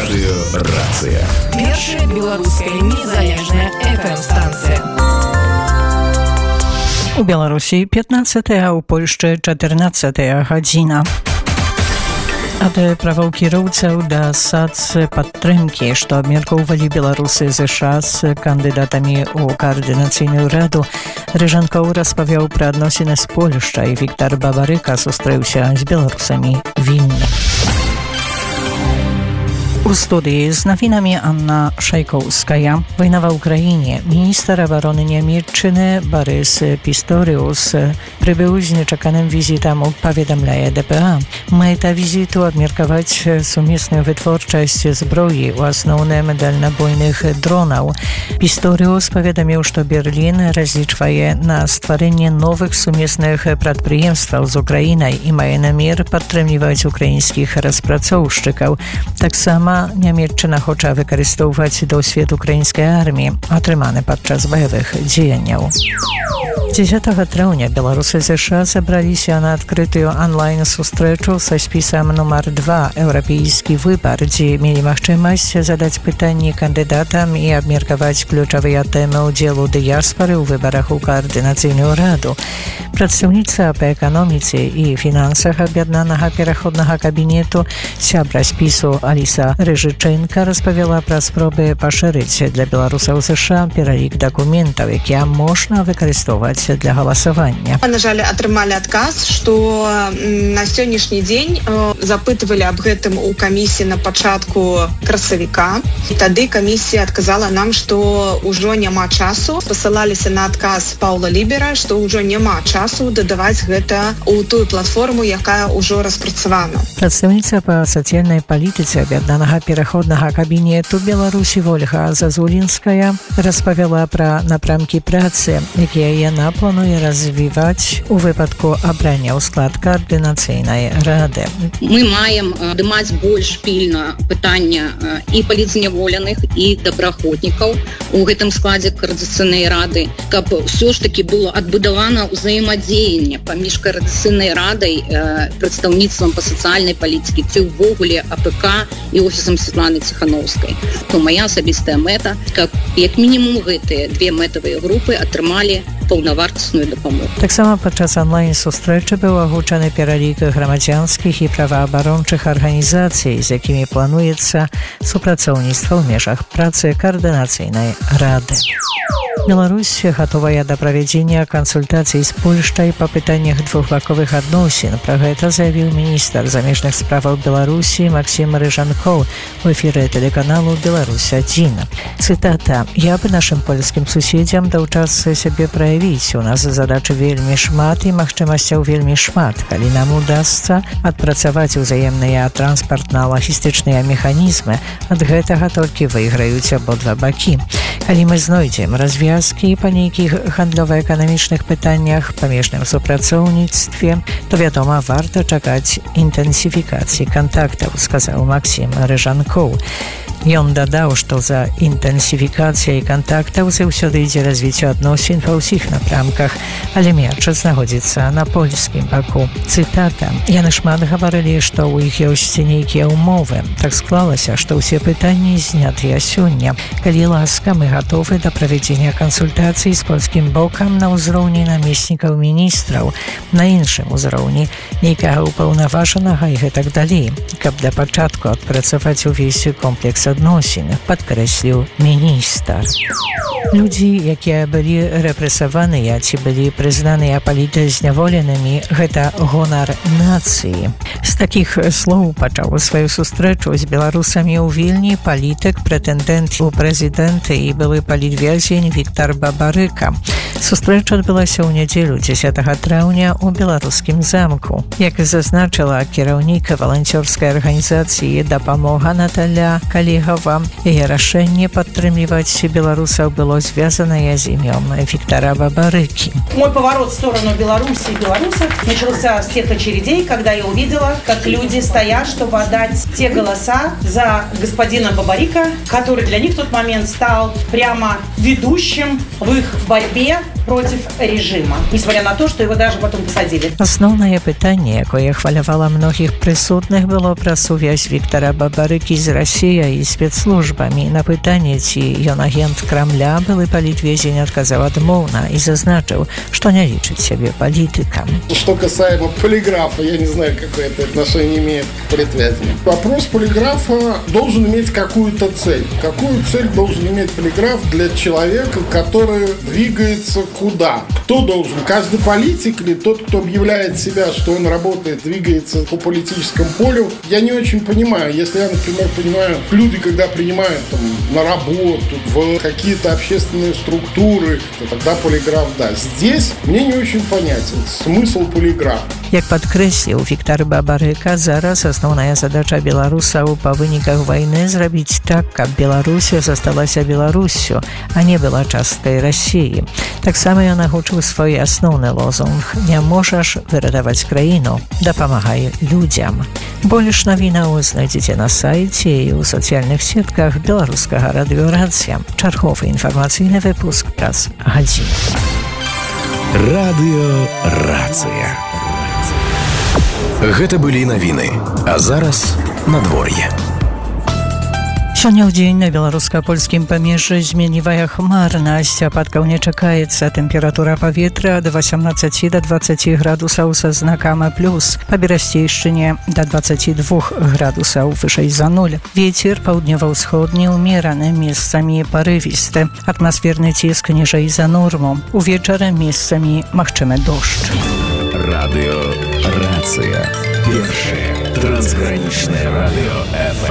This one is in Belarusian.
Радыёрацыя. Першая беларуская незалежная FM-станцыя. У Беларусі 15, а ў Польшчы 14 гадзіна. Ад праваўкіроўцаў да сацпадтрымкі, што абмеркоўвалі беларусы ЗША з кандыдатамі ў каардынацыйную раду, Рыжанкоў распавяў пра адносіны з Польшчай. Віктар Бабарыка сустрэўся з беларусамі Вільні. У студии з новинами Анна Шайковская. Война в Украине. Министр обороны Німеччини Борис Пісторіус прибув з нечаканим візитом, повідомляє ДПА. Мета візиту – обміркувати сумісну витворчість зброї, у основному дальнобойних дронів. Пісторіус повідомив, що Берлін розлічує на створення нових сумісних підприємств з Україною і має намір підтримувати українських розпрацовщиків. Так само Німеччина хоче використовувати досвід української армії, отриманий підчас бойових дій. 10 траўня беларусы ЗША сабраліся на адкрытую онлайн-сустрэчу са спісам нумар 2 «Еўрапейскі выбар», дзе мелі магчымасць задаць пытанні кандыдатам і абмеркаваць ключавыя тэмы ўдзелу дыяспары ў выбарах у каардынацыйную раду. Прадстаўніца па эканоміцы і фінансах аб'яднанага пераходнага кабінету сябра спісу Аліса Рыжычэнка распавяла пра спробы пашырыць для беларусаў ЗША пералік дакументаў, якія можна выкарыстоўваць для голосования. На жаль, атрымалі адказ, што на сённяшні дзень запытвалі аб гэтым у камісіі на пачатку красавіка. І тады камісія адказала нам, што ўжо няма часу. Пасылаліся на адказ Паўла Лібера, што ўжо няма часу дадаваць гэта ў тую платформу, якая ўжо распрацавана. Прадстаўніца па сацыяльнай палітыцы аб'яднанага пераходнага кабінету Беларусі Ольга Зазулінская распавяла пра напрамкі працы, якія яна плануе развіваць у выпадку абрання ў склад каардынацыйнай рады. Мы маем падымаць больш пільна пытання і палітзняволеных, і добраахвотнікаў у гэтым складзе каардынацыйнай рады, каб ўсё ж такі было адбудавана ўзаемадзеянне паміж каардынацыйнай радай, прадстаўніцтвам па сацыяльнай палітыцы, ці ўвогуле АПК і офісам Святланы Ціханаўскай. То моя асабістая мэта, каб як мінімум гэтыя две мэтавыя групы атрымалі паўнавартасную дапамогу. Таксама падчас онлайн-сустрэчы быў агучаны пералік грамадзянскіх і праваабарончых арганізацый, з якімі плануецца супрацоўніцтва ў межах працы каардынацыйнай рады. Беларусь готовая до проведения консультаций с Польшей по пытаннях двухбаковых адносін. Про гэта заявил министр замежных справаў Беларусі Максим Рыжанкоў в эфире телеканалу «Беларусь-1». Цитата: «Я бы нашим польским суседям даў час сябе праявіць. У нас задачы вельмі шмат і магчымасцяў вельмі шмат. Калі нам удасца адпрацаваць узаемныя транспартна-лагістычныя механізмы, ад гэтага толькі выйграюць абодва бакі. Калі мы знойдзем развязкі па нейкіх гандлёва-эканамічных пытаннях, памежным супрацоўніцтве, то, вядома, варта чакаць інтэнсіфікацыі кантактаў», сказаў Максим Рыжанкоў. Ён дадаў, што за інтэнсіфікацыяй кантактаў заўсёды ідзе развіццё адносін па ўсіх напрамках, але мяч знаходзіцца на польскім баку. Цытата: «Яны шмат гаварылі, што ў іх ёсць нейкія ўмовы. Так склалася, што ўсе пытанні знятыя сёння. Калі ласка, мы гатовы да правядзення кансультацый з польскім бокам на ўзроўні намеснікаў міністраў, на іншым узроўні нейкага ўпаўнаважанага і гэтак далей, каб да пачатку адпрацаваць увесь комплекс адносін», падкрэсліў міністр. Людзі, якія былі рэпрэсаваныя ці былі прызнаныя палітзняволенымі, гэта гонар нацыі. З такіх слоў пачаў сваю сустрэчу з беларусамі ў Вільні палітык, прэтэндэнт у прэзідэнты і былы палітвязень Віктар Бабарыка. Сустрэча адбылася ў нядзелю 10 траўня ў беларускім замку. Як зазначыла кіраўнік валанцёрскай арганізацыі «Дапамога» Наталя Калігава, яе рашэнне падтрымліваць беларусаў было связанное с імем Виктора Бабарыки. Мой поворот в сторону Беларуси и белорусов начался с тех очередей, когда я увидела, как люди стоят, чтобы отдать те голоса за господина Бабарика, который для них в тот момент стал прямо ведущим в их борьбе против режима, несмотря на то, что его даже потом посадили. Основное pytanie, jakie chwalowała mnogich присутnych, było про связь Виктора Бабарыки z Россией и спецслужбами. На pytanie, czy on agent Kremla, były политвезень отказал odmowna и zaznaczył, что не личит себе политиком. Что касаемо полиграфа, я не знаю, какое это отношение имеет к предвязанию. Вопрос полиграфа должен иметь какую-то цель. Какую цель должен иметь полиграф для человека, который двигается куда? Кто должен? Каждый политик или тот, кто объявляет себя, что он работает, двигается по политическому полю? Я не очень понимаю. Если я, например, понимаю, люди, когда принимают там, на работу, в какие-то общественные структуры, то тогда полиграф, да. Здесь мне не очень понятен смысл полиграфа. Jak podkreślił Wiktor Babaryka, zaraz основная задача белорусов по выниках войны zrobić tak, aby Białoruś została Białorusią, a nie była часткой России. Tak samo on nauczył swój основный lozung: nie możesz wyratować krainu, dopomagaj ludziom. Больше новинок znajdziecie na sajcie i u socjalnych sietkach Białoruskiego Radio Racja. Czarchowy informacyjny wypusk Press Godzin. Radio Рацыя. Гэта былі навіны, а зараз надвор'е. Сёння ў дзень на беларуска-польскім памежжы зменлівая хмарнасць, ападкаў не чакаецца. Тэмпература паветра ад 18 до 20 градусаў са знакам плюс. Па Берасцейшчыне да 22 градусаў вышэй за 0. Вецер паўднёва-ўсходні ўмераны, месцамі парывісты. Атмасферны ціск ніжэй за норму. Увечары месцамі магчымы дождж. Радыё Рацыя. Першае трансгранічнае радыё FM.